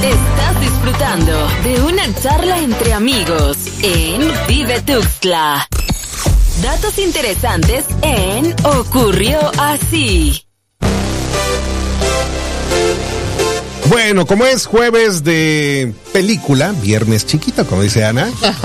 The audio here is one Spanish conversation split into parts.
Estás disfrutando de una charla entre amigos en Vive Tuxtla. Datos interesantes en Ocurrió Así. Bueno, como es jueves de película, viernes chiquito, como dice Ana,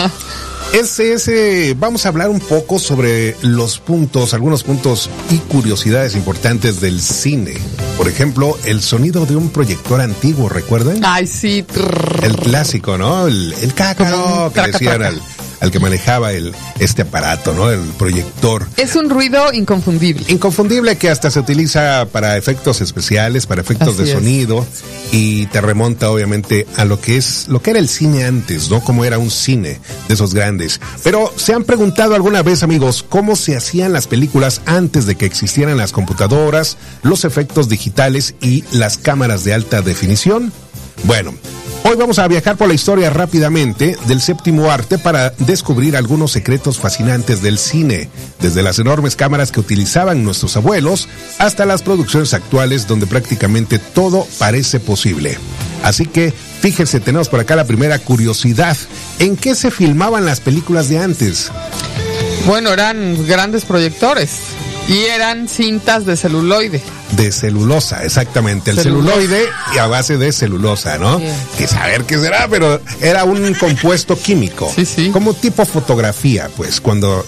vamos a hablar un poco sobre algunos puntos y curiosidades importantes del cine. Por ejemplo, el sonido de un proyector antiguo, ¿recuerdan? Ay, sí. El clásico, ¿no? El cácaro que decían al que manejaba este aparato, ¿no? El proyector. Es un ruido inconfundible. Inconfundible, que hasta se utiliza para efectos especiales, para efectos de sonido, y te remonta obviamente a lo que era el cine antes, ¿no? Como era un cine de esos grandes. Pero ¿se han preguntado alguna vez, amigos, cómo se hacían las películas antes de que existieran las computadoras, los efectos digitales y las cámaras de alta definición? Bueno, hoy vamos a viajar por la historia rápidamente del séptimo arte para descubrir algunos secretos fascinantes del cine, desde las enormes cámaras que utilizaban nuestros abuelos hasta las producciones actuales donde prácticamente todo parece posible. Así que, fíjense, tenemos por acá la primera curiosidad. ¿En qué se filmaban las películas de antes? Bueno, eran grandes proyectores y eran cintas de celuloide. De celulosa, exactamente. El celuloide y a base de celulosa, ¿no? Yeah. Que saber qué será, pero era un compuesto químico. Sí. Como tipo fotografía, pues, cuando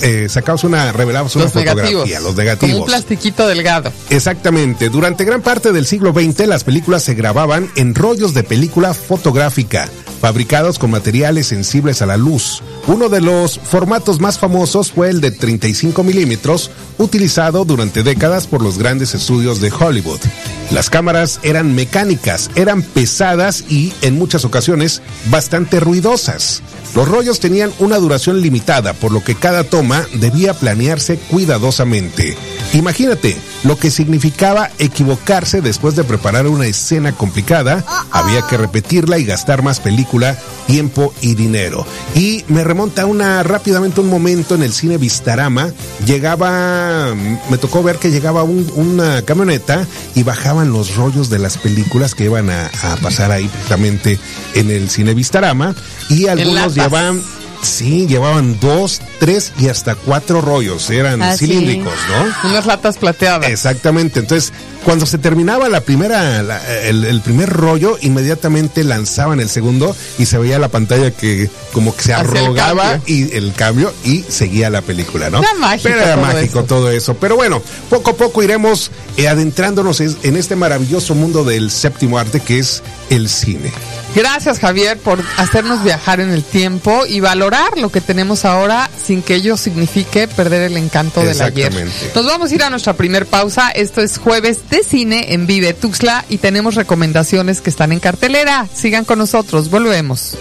revelabas una fotografía, los negativos. Como un plastiquito delgado. Exactamente. Durante gran parte del siglo XX, las películas se grababan en rollos de película fotográfica, fabricados con materiales sensibles a la luz. Uno de los formatos más famosos fue el de 35 milímetros, utilizado durante décadas por los grandes estudios de Hollywood. Las cámaras eran mecánicas, eran pesadas y, en muchas ocasiones, bastante ruidosas. Los rollos tenían una duración limitada, por lo que cada toma debía planearse cuidadosamente. Imagínate lo que significaba equivocarse después de preparar una escena complicada. Había que repetirla y gastar más película, tiempo y dinero. Y me remonta rápidamente un momento en el cine Vistarama. Me tocó ver que llegaba una camioneta y bajaban los rollos de las películas que iban a pasar ahí precisamente en el cine Vistarama. Y algunos llevaban 2, 3 y hasta 4 rollos, eran cilíndricos, ¿no? Unas latas plateadas. Exactamente. Entonces, cuando se terminaba el primer rollo, inmediatamente lanzaban el segundo y se veía la pantalla que como que se arrugaba el cambio y seguía la película, ¿no? Era mágico todo eso. Pero bueno, poco a poco iremos adentrándonos en este maravilloso mundo del séptimo arte que es el cine. Gracias, Javier, por hacernos viajar en el tiempo y valorar lo que tenemos ahora sin que ello signifique perder el encanto del ayer. Nos vamos a ir a nuestra primer pausa. Esto es Jueves de Cine en Vive Tuxtla y tenemos recomendaciones que están en cartelera. Sigan con nosotros, volvemos.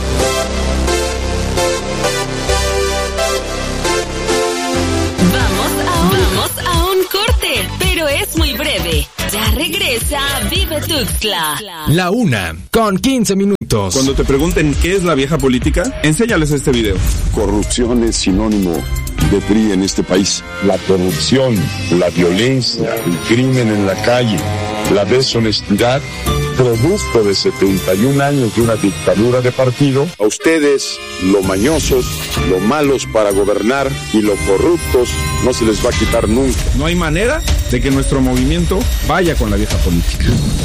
Vamos a un corte, pero es muy breve. Ya regresa Vive Tuxtla. La 1:15 minutos. Cuando te pregunten qué es la vieja política, enséñales este video. Corrupción es sinónimo de PRI en este país. La corrupción, la violencia, el crimen en la calle, la deshonestidad, producto de 71 años de una dictadura de partido. A ustedes, lo mañosos, lo malos para gobernar y lo corruptos, no se les va a quitar nunca. No hay manera de que nuestro movimiento vaya con la vieja política.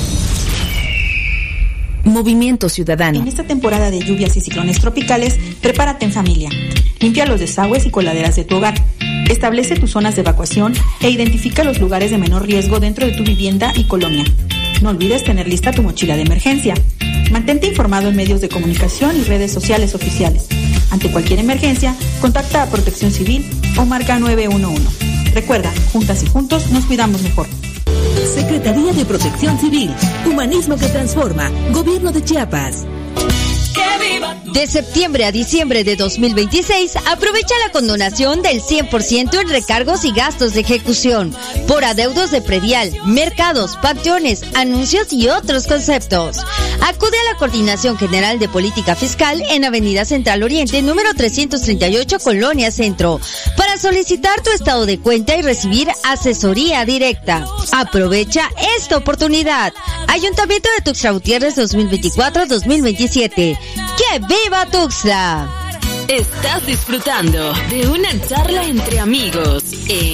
Movimiento Ciudadano. En esta temporada de lluvias y ciclones tropicales, prepárate en familia. Limpia los desagües y coladeras de tu hogar. Establece tus zonas de evacuación e identifica los lugares de menor riesgo dentro de tu vivienda y colonia. No olvides tener lista tu mochila de emergencia. Mantente informado en medios de comunicación y redes sociales oficiales. Ante cualquier emergencia, contacta a Protección Civil o marca 911. Recuerda, juntas y juntos nos cuidamos mejor. Secretaría de Protección Civil. Humanismo que transforma. Gobierno de Chiapas. ¡Que viva tu De septiembre a diciembre de 2026, aprovecha la condonación del 100% en recargos y gastos de ejecución por adeudos de predial, mercados, panteones, anuncios y otros conceptos. Acude a la Coordinación General de Política Fiscal en Avenida Central Oriente, número 338, Colonia Centro, para solicitar tu estado de cuenta y recibir asesoría directa. Aprovecha esta oportunidad. Ayuntamiento de Tuxtla Gutiérrez 2024-2027. ¡Que viva Tuxtla! Estás disfrutando de una charla entre amigos en